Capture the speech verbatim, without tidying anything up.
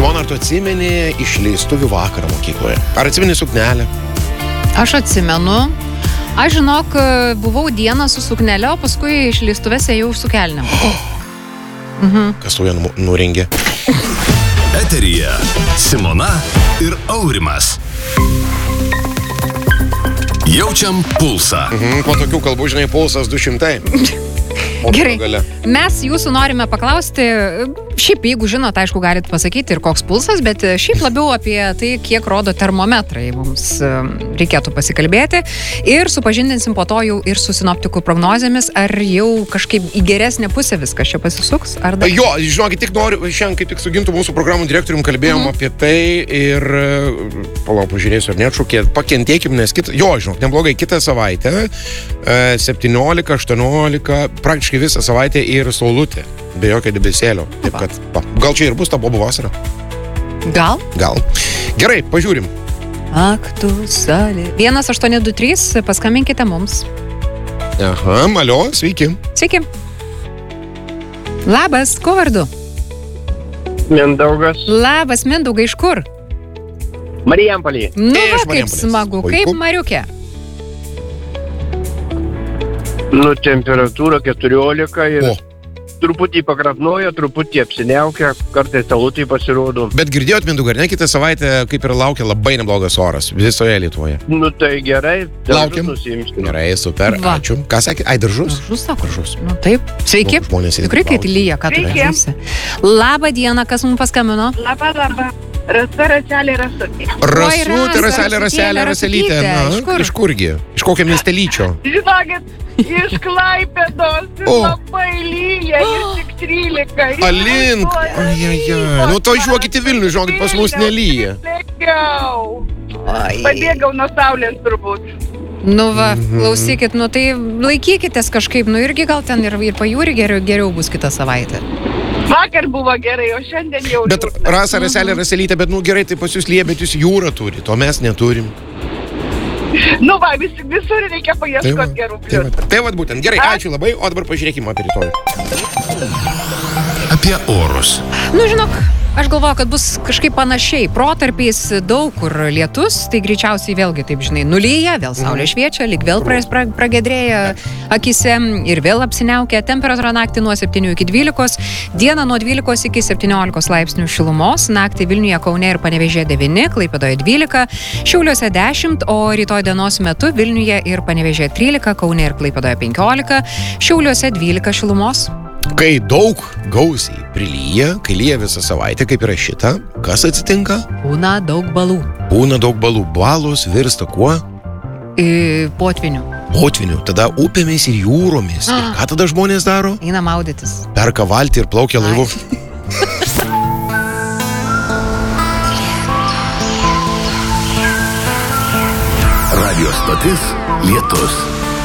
Simona, ar tu atsimeni išleistuvių vakarą mokykloje? Ar atsimeni suknelę? Aš atsimenu. Aš žinok, buvau dieną su suknelė, o paskui išleistuvėse jau su kelnėm. Mhm. Kas tu ją nurengė? Eteryje Simona ir Aurimas. Jaučiam pulsą. Mhm, po tokių kalbų, žinai, pulsas du šimtai. Gerai, mes jūsų norime paklausti, šiaip jeigu žinot, aišku, galit pasakyti ir koks pulsas, bet šiaip labiau apie tai, kiek rodo termometrai mums reikėtų pasikalbėti ir supažindinsim po to jau ir su sinoptikų prognozėmis, ar jau kažkaip į geresnę pusę viskas čia pasisuks, ar dar... Jo, žinokit, tik noriu, šiandien kaip tik su Gintu mūsų programų direktorium kalbėjom mhm. apie tai ir, palauk, pažiūrėsiu, ar neatšūkė, pakentėkim, nes kita, jo, žinok, neblogai, kitą savaitę, septyniolika, aštuoniolika, praktiškai visą savaitę ir saulutė, be jokio debesėlio. Taip kad, pa, gal čia ir bus ta bobų vasara? Gal? Gal. Gerai, pažiūrim. Ak, tu salė. vienas aštuoni du trys, paskambinkite mums. Aha, malio, sveiki. Sveiki. Labas, kuo vardu? Mindaugas. Labas, Mindaugai, iš kur? Marijampolė. Nu, va, kaip Marijampolės. smagu, Puiku. kaip Mariukė. Nu, temperatūra keturiolika ir O. truputį pakrapnoja, truputį apsiniaukia, kartais saulutė pasirodo. Bet girdėjot, Mindaugai, ar ne, kitą savaitę kaip ir laukia labai neblogas oras visoje Lietuvoje. Nu, tai gerai. Laukiam. Nusiimsime. Gerai, super, Va. ačiū. Ką sakė? Ai, daržus? Daržus, sako. Daržus. Nu, taip. Sveiki. Nu, žmonės sėdi Tikrai, kai klausia. lyja, ką tu Sveiki. darysi. Labą dieną, kas mums paskambino? Laba, laba. Rasa, Raselė, Rasutė. Rasutė, Rasa, Raselė, Rasutėlė, Raselė, Raselytė. Raselytė. Na, Iš kur? Iš kurgi? Iš kokio miestelyčio? Žinokit, iš Klaipėdos, ir O. labai lyja, ir tik trylika. ir Alink. važiuoja Ajajai. lyja. Nu, to išvaokit į Vilnių, žinokit, pas mus nelyja. Lėgiau. Ai. Pabėgau nuo saulės turbūt. Nu va, Mhm. klausykit, nu tai laikykitės kažkaip, nu irgi gal ten ir, ir pajūri geriau, geriau bus kitą savaitę. Vakar buvo gerai, o šiandien jau... Bet liūdna. Rasa, Raselė, Raselytė, bet nu gerai, tai pas jūs lyja, bet jūs jūrą turit, o mes neturim. Nu va, vis, visur reikia Tai va, paieškoti gerų tai va, pliusų. tai va būtent. Gerai, ačiū labai, o dabar pažiūrėkime apie rytoj. Apie orus. Nu, žinok, aš galvoju, kad bus kažkaip panašiai. Protarpiais daug kur lietus, tai greičiausiai vėlgi, taip žinai, nulyja, vėl saulė šviečia, lyg vėl praės pra, pragedrėja akise ir vėl apsiniaukia. Temperatūra naktį nuo septynių iki dvylikos, dieną nuo dvylikos iki septyniolikos laipsnių šilumos, naktį Vilniuje, Kaune ir Panevėžyje devyni, Klaipėdoje dvylika, Šiauliuose dešimt, o rytoj dienos metu Vilniuje ir Panevėžyje trylika, Kaune ir Klaipėdoje penkiolika, Šiauliuose dvylika šilumos. Kai daug gausiai prilyja, kai lyja visą savaitę, kaip yra šita, kas atsitinka? Būna daug balų. Būna daug balų. Balos virsta kuo? I, potvinių. Potvinių. Tada upėmis ir jūromis. Ir ką tada žmonės daro? Eina maudytis. Perka valtį ir plaukia laivu. Radio stotis Lietus.